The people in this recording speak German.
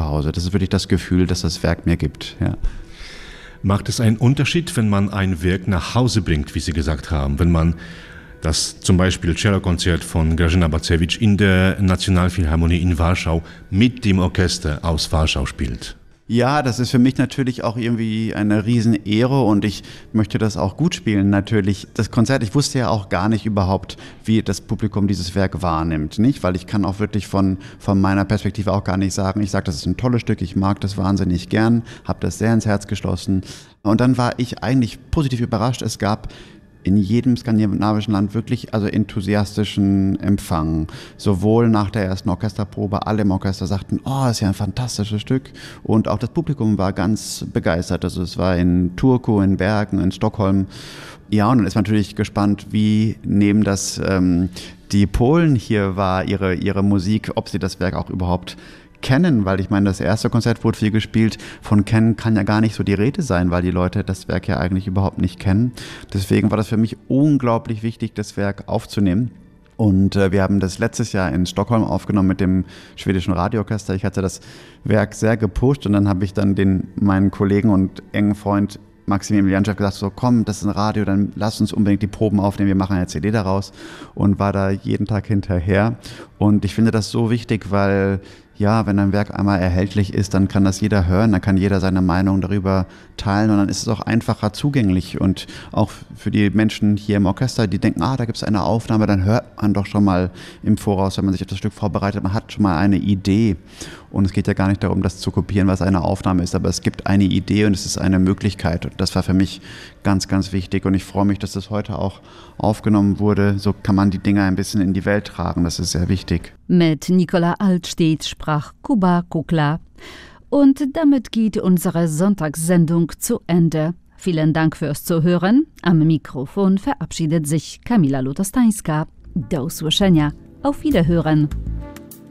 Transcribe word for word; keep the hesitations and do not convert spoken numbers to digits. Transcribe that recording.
zu Hause. Das ist wirklich das Gefühl, das das Werk mir gibt. Ja. Macht es einen Unterschied, wenn man ein Werk nach Hause bringt, wie Sie gesagt haben, wenn man das zum Beispiel Cellokonzert von Grażyna Bacewicz in der Nationalphilharmonie in Warschau mit dem Orchester aus Warschau spielt? Ja, das ist für mich natürlich auch irgendwie eine Riesenehre und ich möchte das auch gut spielen natürlich. Das Konzert, ich wusste ja auch gar nicht überhaupt, wie das Publikum dieses Werk wahrnimmt, nicht? Weil ich kann auch wirklich von, von meiner Perspektive auch gar nicht sagen, ich sage, das ist ein tolles Stück, ich mag das wahnsinnig gern, habe das sehr ins Herz geschlossen. Und dann war ich eigentlich positiv überrascht. Es gab in jedem skandinavischen Land wirklich also enthusiastischen Empfang. Sowohl nach der ersten Orchesterprobe, alle im Orchester sagten, oh, das ist ja ein fantastisches Stück. Und auch das Publikum war ganz begeistert. Also es war in Turku, in Bergen, in Stockholm. Ja, und dann ist man natürlich gespannt, wie nehmen das ähm, die Polen hier wahr, ihre, ihre Musik, ob sie das Werk auch überhaupt kennen, weil ich meine, das erste Konzert wurde viel gespielt. Von kennen kann ja gar nicht so die Rede sein, weil die Leute das Werk ja eigentlich überhaupt nicht kennen. Deswegen war das für mich unglaublich wichtig, das Werk aufzunehmen. Und äh, wir haben das letztes Jahr in Stockholm aufgenommen mit dem schwedischen Radioorchester. Ich hatte das Werk sehr gepusht und dann habe ich dann den meinen Kollegen und engen Freund Maximilian Janczak gesagt, so komm, das ist ein Radio, dann lass uns unbedingt die Proben aufnehmen, wir machen eine C D daraus und war da jeden Tag hinterher. Und ich finde das so wichtig, weil ja, wenn ein Werk einmal erhältlich ist, dann kann das jeder hören, dann kann jeder seine Meinung darüber teilen und dann ist es auch einfacher zugänglich und auch für die Menschen hier im Orchester, die denken, ah, da gibt es eine Aufnahme, dann hört man doch schon mal im Voraus, wenn man sich auf das Stück vorbereitet, man hat schon mal eine Idee und es geht ja gar nicht darum, das zu kopieren, was eine Aufnahme ist, aber es gibt eine Idee und es ist eine Möglichkeit und das war für mich ganz, ganz wichtig und ich freue mich, dass das heute auch aufgenommen wurde, so kann man die Dinge ein bisschen in die Welt tragen, das ist sehr wichtig. Mit Nicola Altstedt sprach Kuba Kukla. Und damit geht unsere Sonntagssendung zu Ende. Vielen Dank fürs Zuhören. Am Mikrofon verabschiedet sich Kamila Lutostańska. Do usłyszenia. Auf Wiederhören.